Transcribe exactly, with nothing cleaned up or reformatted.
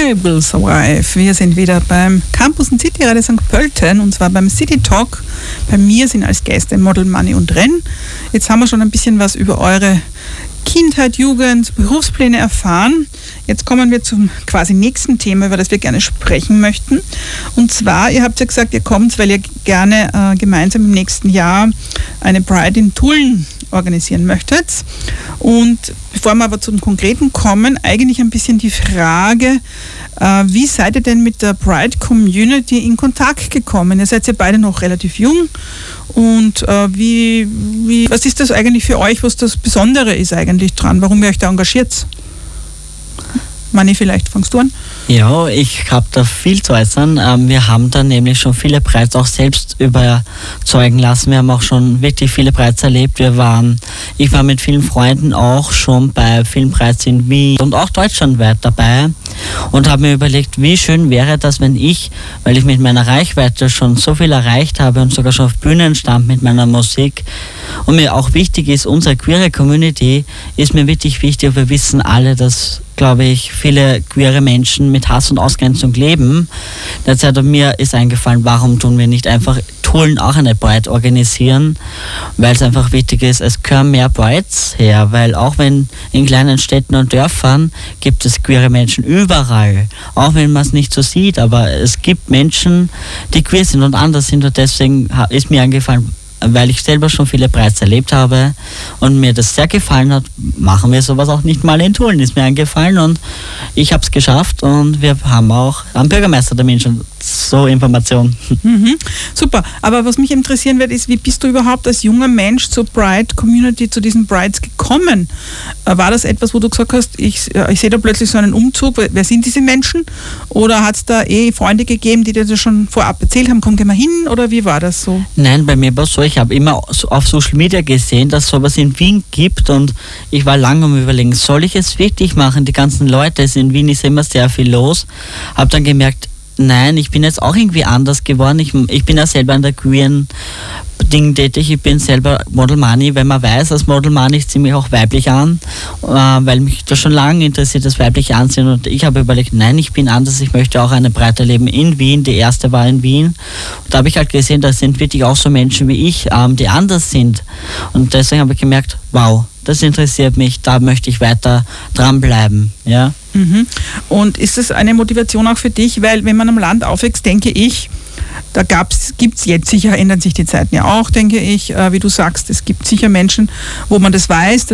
I Will Survive. Wir sind wieder beim Campus und City Radio Sankt Pölten und zwar beim City Talk. Bei mir sind als Gäste Model Money und Ren. Jetzt haben wir schon ein bisschen was über eure Kindheit, Jugend, Berufspläne erfahren. Jetzt kommen wir zum quasi nächsten Thema, über das wir gerne sprechen möchten. Und zwar, ihr habt ja gesagt, ihr kommt, weil ihr gerne äh, gemeinsam im nächsten Jahr eine Pride in Tulln organisieren möchtet. Und bevor wir aber zum Konkreten kommen, eigentlich ein bisschen die Frage, äh, wie seid ihr denn mit der Pride-Community in Kontakt gekommen? Ihr seid ja beide noch relativ jung. Und äh, wie, wie, was ist das eigentlich für euch, was das Besondere ist eigentlich dran? Warum ihr euch da engagiert? Manni, vielleicht fängst du an? Ja, ich habe da viel zu äußern. Ähm, wir haben da nämlich schon viele Prides auch selbst überzeugen lassen. Wir haben auch schon wirklich viele Prides erlebt. Wir waren, ich war mit vielen Freunden auch schon bei vielen Prides in Wien und auch deutschlandweit dabei und habe mir überlegt, wie schön wäre das, wenn ich, weil ich mit meiner Reichweite schon so viel erreicht habe und sogar schon auf Bühnen stand mit meiner Musik und mir auch wichtig ist, unsere queere Community ist mir wirklich wichtig. Wir wissen alle, dass, glaube ich, viele queere Menschen mit Hass und Ausgrenzung leben. Derzeit mir ist eingefallen, warum tun wir nicht einfach Tulln auch eine Pride organisieren, weil es einfach wichtig ist, es gehören mehr Prides her, weil auch wenn in kleinen Städten und Dörfern gibt es queere Menschen überall, auch wenn man es nicht so sieht, aber es gibt Menschen, die queer sind und anders sind und deswegen ist mir eingefallen, weil ich selber schon viele Prides erlebt habe und mir das sehr gefallen hat, machen wir sowas auch nicht mal in Tulln, ist mir eingefallen und ich habe es geschafft und wir haben auch am Bürgermeistertermin schon so Informationen. Mhm, super, aber was mich interessieren wird, ist, wie bist du überhaupt als junger Mensch zur Pride-Community, zu diesen Prides gekommen? War das etwas, wo du gesagt hast, ich, ich sehe da plötzlich so einen Umzug, wer sind diese Menschen? Oder hat es da eh Freunde gegeben, die dir das schon vorab erzählt haben, komm, geh mal hin, oder wie war das so? Nein, bei mir war es so, ich habe immer auf Social Media gesehen, dass es sowas in Wien gibt und ich war lange am Überlegen, soll ich es wirklich machen? Die ganzen Leute, in Wien ist immer sehr viel los. Habe dann gemerkt, nein, ich bin jetzt auch irgendwie anders geworden. Ich, ich bin ja selber an der queeren Ding tätig. Ich bin selber Model Money, wenn man weiß, als Model Money ich ziemlich auch weiblich an, äh, weil mich das schon lange interessiert, das weibliche Ansehen. Und ich habe überlegt, nein, ich bin anders, ich möchte auch eine Pride erleben in Wien. Die erste war in Wien. Und da habe ich halt gesehen, da sind wirklich auch so Menschen wie ich, ähm, die anders sind. Und deswegen habe ich gemerkt, wow, das interessiert mich, da möchte ich weiter dranbleiben. Ja? Mhm. Und ist das eine Motivation auch für dich? Weil wenn man am Land aufwächst, denke ich, da gibt es jetzt sicher, ändern sich die Zeiten ja auch, denke ich, äh, wie du sagst, es gibt sicher Menschen, wo man das weiß,